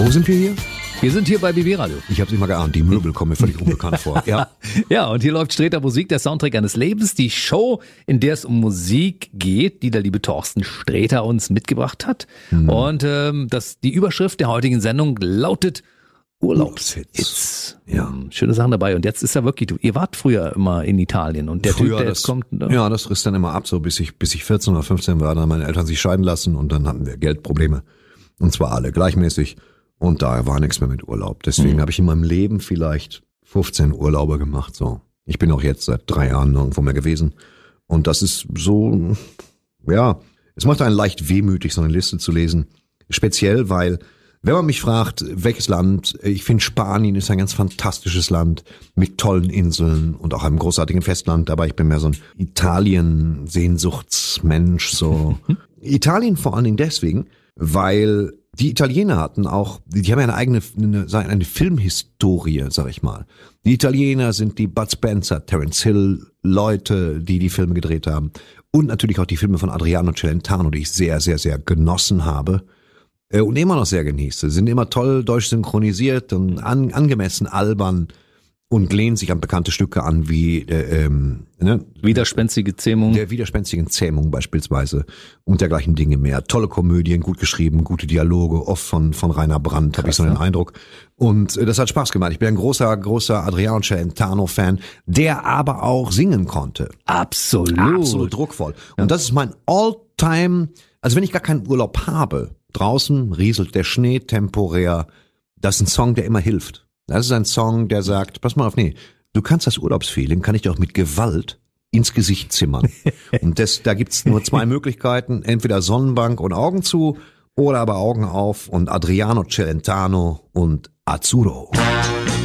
Wo sind wir hier? Wir sind hier bei BB Radio. Ich habe es nicht mal geahnt, die Möbel kommen mir völlig unbekannt vor. Ja. Ja, und hier läuft Sträter Musik, der Soundtrack eines Lebens, die Show, in der es um Musik geht, die der liebe Thorsten Sträter uns mitgebracht hat. Und die Überschrift der heutigen Sendung lautet Urlaubshits. Ja. Schöne Sachen dabei. Und jetzt ist ja wirklich, ihr wart früher immer in Italien und der Früher, Typ, der jetzt kommt. Ja, das riss dann immer ab, so bis ich 14 oder 15 war, dann haben meine Eltern sich scheiden lassen und dann hatten wir Geldprobleme. Und zwar alle gleichmäßig. Und da war nichts mehr mit Urlaub. Deswegen habe ich in meinem Leben vielleicht 15 Urlaube gemacht. So, ich bin auch jetzt seit 3 Jahren nirgendwo mehr gewesen. Und das ist so, ja, es macht einen leicht wehmütig, so eine Liste zu lesen. Speziell, weil, wenn man mich fragt, welches Land, ich finde Spanien ist ein ganz fantastisches Land mit tollen Inseln und auch einem großartigen Festland. Aber ich bin mehr so ein Italien-Sehnsuchtsmensch. So Italien vor allen Dingen deswegen, weil die Italiener hatten auch, die haben ja eine Filmhistorie, sag ich mal. Die Italiener sind die Bud Spencer, Terence Hill Leute, die Filme gedreht haben. Und natürlich auch die Filme von Adriano Celentano, die ich sehr, sehr, sehr genossen habe. Und immer noch sehr genieße. Sind immer toll deutsch synchronisiert und angemessen albern und lehnen sich an bekannte Stücke an wie Widerspenstige Zähmung. Der widerspenstigen Zähmung beispielsweise und dergleichen Dinge mehr. Tolle Komödien, gut geschrieben, gute Dialoge, oft von Rainer Brandt, habe ich so den Eindruck. Und das hat Spaß gemacht. Ich bin ein großer Adriano Celentano-Fan, der aber auch singen konnte. Absolut druckvoll. Und das ist mein All-Time, also wenn ich gar keinen Urlaub habe, draußen rieselt der Schnee temporär, das ist ein Song, der immer hilft. Das ist ein Song, der sagt, pass mal auf, nee, du kannst das Urlaubsfeeling, kann ich dir auch mit Gewalt ins Gesicht zimmern. Und da gibt's nur 2 Möglichkeiten, entweder Sonnenbank und Augen zu oder aber Augen auf und Adriano Celentano und Azzurro.